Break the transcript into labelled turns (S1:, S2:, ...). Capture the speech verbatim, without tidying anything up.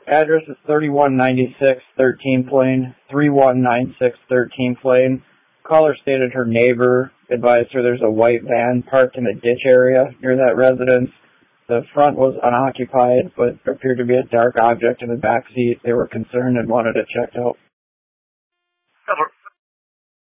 S1: Address is thirty-one ninety-six thirteenth Lane, three one nine six thirteenth Lane. Caller stated her neighbor advised her there's a white van parked in a ditch area near that residence. The front was unoccupied, but appeared to be a dark object in the back seat. They were concerned and wanted it checked out.